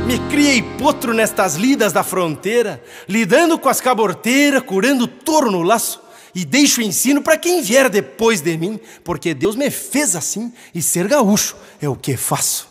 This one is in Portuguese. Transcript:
Me criei potro nestas lidas da fronteira, lidando com as caborteiras, curando touro no laço. E deixo o ensino para quem vier depois de mim, porque Deus me fez assim, e ser gaúcho é o que faço.